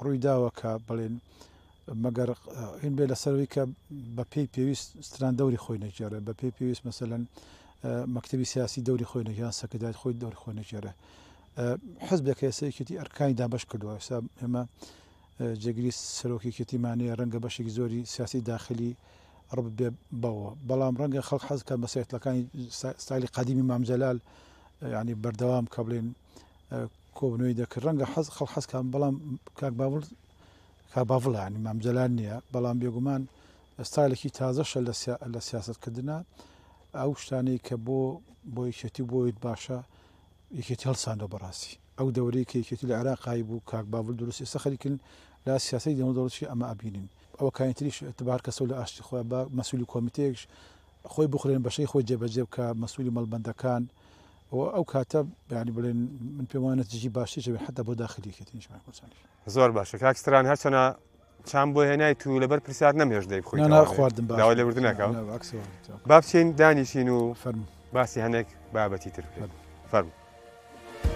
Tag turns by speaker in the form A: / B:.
A: ڕوویداوە کە بڵێن مەگەر هین بێ لەسەرەوەی کە بە پێی پێویست ستران دەوری خۆی نەجێڕێ بە پێی پێویست مەسەلەن مەکتەبی سیاسی دەوری خۆی نەجیان سەکردات خۆی دەوری خۆی نەجێڕێ حزبێک هێسەیەکێتی ئەرکانی دابەش کردووە ئێستا ئێمە جێگیری سەرۆکیکێتیمانەیە ڕەنگە بەشێکی زۆری سیاسی داخلی ڕب بێ بەوە بەڵام ڕەنگە خەڵک حەز کە مەسیحەتەکانی ستایلی قەدیمی مام جەلال ینی بەردەوام کە بڵێن کۆبنەوەی دەکرد ڕەنگە خەڵک حەزکان بەڵام کاک باوڵ ینی مام جەلال نییە بەڵام بێگومان ستایلێکی تازەشە لە سیاسەتکردنا ئەو شتانەی کە بۆ یەکێتی بۆیت باشە یەکێتی هەڵساندەوە بەڕاستی ئەو دەورەی کە یەکێتی لە عێراقایی بوو کاک باوڵ دروست ئێستا خەریکن لە سیاسی دەوڵەتی ئەمە ئەبینین ئەوە کاینتریش ئەتبار کەسە لە ئاشتی خۆی بە مەسئولی کۆمیتەیەکش خۆی بخورێن بەشەی خۆی جێبەجێ بکە مەسئولی مەڵبەندەکان ئەو کاتە ینی بڵێن من پێم وایە نەتیجەی باشی جەبێ حتا بۆ داخلیکێتی
B: زۆر باشە کاکستران هەرچەنە چام بۆ هێنای تو لەبەر پرسیار نەمێژ دەی بخۆیت
A: خواردم
B: داوای لێبوردنەکە با بچین دانیشین و باسی هەنێک بابەتی تر فەرموو